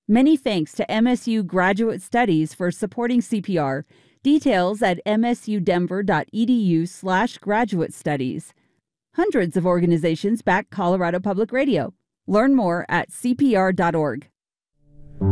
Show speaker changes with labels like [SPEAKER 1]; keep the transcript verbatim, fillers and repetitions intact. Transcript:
[SPEAKER 1] Many thanks to M S U Graduate Studies for supporting C P R. Details at msudenver.edu slash graduate studies. Hundreds of organizations back Colorado Public Radio. Learn more at c p r dot org.